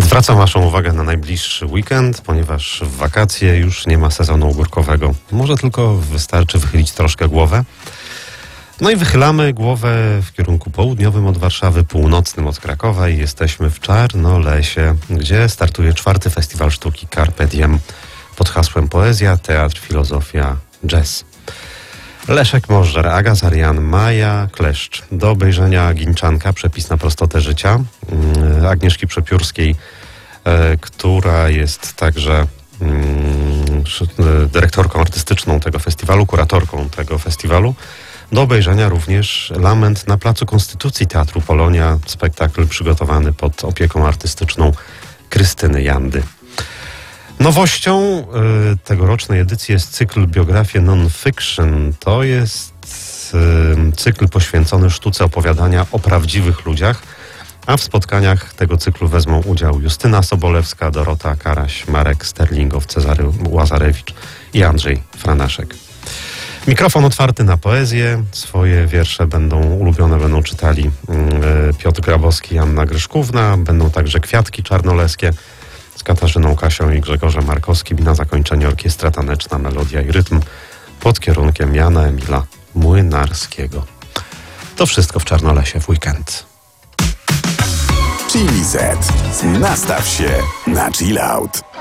Zwracam Waszą uwagę na najbliższy weekend, ponieważ w wakacje już nie ma sezonu ogórkowego. Może tylko wystarczy wychylić troszkę głowę. No i wychylamy głowę w kierunku południowym od Warszawy, północnym od Krakowa i jesteśmy w Czarnolesie, gdzie startuje 4. Festiwal Sztuki Carpe Diem pod hasłem Poezja, Teatr, Filozofia, Jazz. Leszek Możdżer, Aga Zarian, Maja Kleszcz. Do obejrzenia Ginczanka, przepis na prostotę życia Agnieszki Przepiórskiej, która jest także dyrektorką artystyczną tego festiwalu, kuratorką tego festiwalu. Do obejrzenia również Lament na Placu Konstytucji Teatru Polonia, spektakl przygotowany pod opieką artystyczną Krystyny Jandy. Nowością tegorocznej edycji jest cykl Biografie Non-Fiction. To jest cykl poświęcony sztuce opowiadania o prawdziwych ludziach, a w spotkaniach tego cyklu wezmą udział Justyna Sobolewska, Dorota Karaś, Marek Sterlingow, Cezary Łazarewicz i Andrzej Franaszek. Mikrofon otwarty na poezję. Swoje wiersze ulubione będą czytali Piotr Grabowski i Anna Gryszkówna. Będą także Kwiatki Czarnoleskie z Katarzyną Kasią i Grzegorzem Markowskim i na zakończenie orkiestra taneczna Melodia i Rytm pod kierunkiem Jana Emila Młynarskiego. To wszystko w Czarnolesie w weekend. Chili Set. Nastaw się na chill out.